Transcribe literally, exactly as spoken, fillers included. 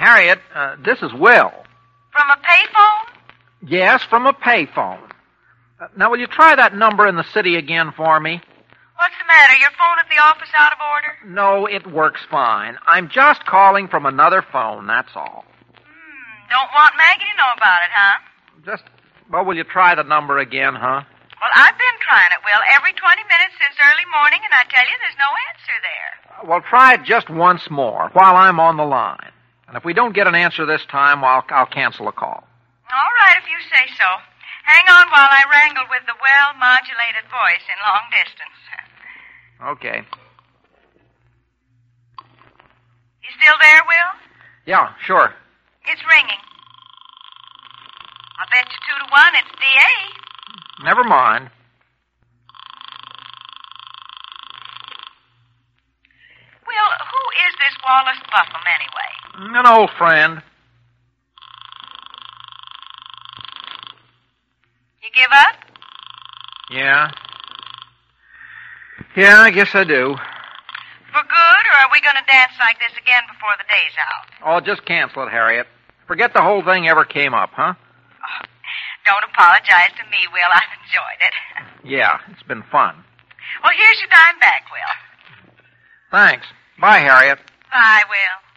Harriet, uh, this is Will. From a payphone? Yes, from a payphone. Uh, now, will you try that number in the city again for me? What's the matter? Your phone at the office out of order? No, it works fine. I'm just calling from another phone, that's all. Hmm, don't want Maggie to know about it, huh? Just, well, will you try the number again, huh? Well, I've been trying it, Will, every twenty minutes since early morning, and I tell you there's no answer there. Uh, well, try it just once more while I'm on the line. And if we don't get an answer this time, well, I'll, I'll cancel a call. All right, if you say so. Hang on while I wrangle with the well-modulated voice in long distance. Okay. You still there, Will? Yeah, sure. It's ringing. I'll bet you two to one it's D A. Never mind. Will, who is this Wallace Buffum, anyway? An old friend. You give up? Yeah. Yeah, I guess I do. For good, or are we going to dance like this again before the day's out? Oh, just cancel it, Harriet. Forget the whole thing ever came up, huh? Oh, don't apologize to me, Will. I've enjoyed it. Yeah, it's been fun. Well, here's your dime back, Will. Thanks. Bye, Harriet. Bye, Will.